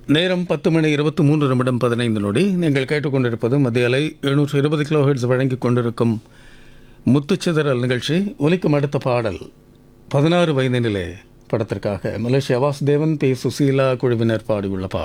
நேரம் 10:23:15 நீங்கள் கேட்டுக்கொண்டிருப்பது மத்திய அலை 720 கிலோஹெர்ட்ஸ் வழங்கிக் கொண்டிருக்கும் முத்துச்சிதறல் நிகழ்ச்சி. ஒலிக்கும் அடுத்த பாடல் 16 வயதினிலே படத்திற்காக மலேசியா வாசுதேவன் பி சுசீலா குழுவினர் பாடியுள்ள பாடல்.